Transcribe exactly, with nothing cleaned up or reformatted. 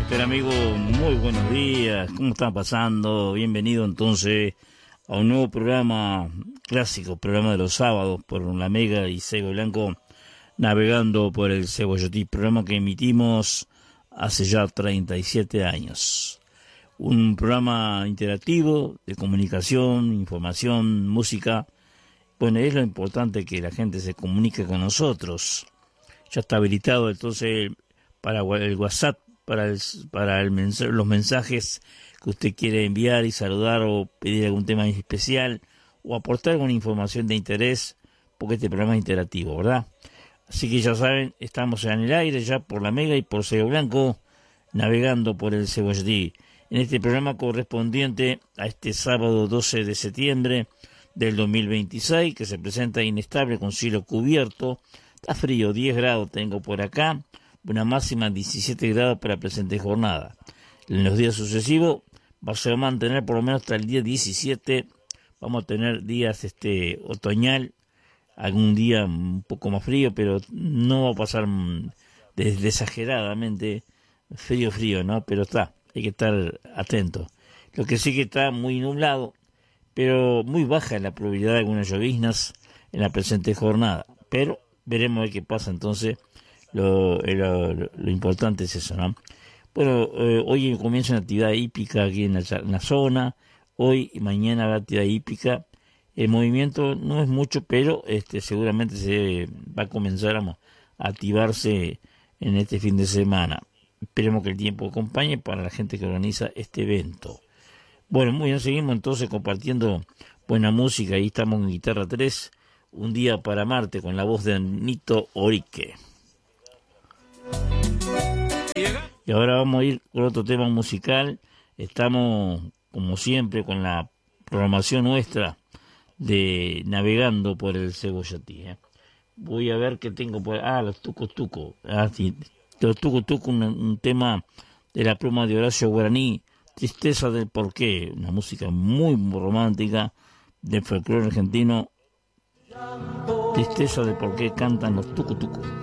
Pero amigo, muy buenos días, ¿cómo están pasando? Bienvenido entonces a un nuevo programa clásico, programa de los sábados por La Mega y Cego Blanco, navegando por el Cebollotí, programa que emitimos hace ya treinta y siete años. Un programa interactivo de comunicación, información, música. Bueno, es lo importante que la gente se comunique con nosotros. Ya está habilitado entonces para el WhatsApp, para, el, para el mens- los mensajes que usted quiere enviar y saludar o pedir algún tema especial o aportar alguna información de interés, porque este programa es interactivo, ¿verdad? Así que ya saben, estamos en el aire ya por La Mega y por Cego Blanco, navegando por el Cebollotí. En este programa correspondiente a este sábado doce de septiembre del dos mil veintiséis, que se presenta inestable con cielo cubierto, está frío, diez grados tengo por acá, una máxima de diecisiete grados para la presente jornada. En los días sucesivos va a ser mantener por lo menos hasta el día diecisiete, vamos a tener días este otoñal, algún día un poco más frío, pero no va a pasar des- exageradamente frío, frío, ¿no? Pero está, hay que estar atento. Lo que sí que está muy nublado, pero muy baja la probabilidad de algunas lloviznas en la presente jornada. Pero veremos a ver qué pasa entonces. Lo, lo, lo importante es eso, ¿no? Bueno, eh, hoy comienza una actividad hípica aquí en la, en la zona. Hoy y mañana habrá actividad hípica. El movimiento no es mucho, pero este seguramente se va a comenzar a, a activarse en este fin de semana. Esperemos que el tiempo acompañe para la gente que organiza este evento. Bueno, muy bien, seguimos entonces compartiendo buena música. Ahí estamos en Guitarra tres, Un día para Marte, con la voz de Nito Orique. Y ahora vamos a ir con otro tema musical. Estamos, como siempre, con la programación nuestra de Navegando por el Cebollotí. ¿eh? Voy a ver qué tengo por... Ah, los Tuco Tuco. Ah, sí. Los Tuco Tuco, un, un tema de la pluma de Horacio Guaraní, Tristeza del Porqué, una música muy, muy romántica del folclore argentino. Tristeza del Porqué cantan los Tuco Tuco.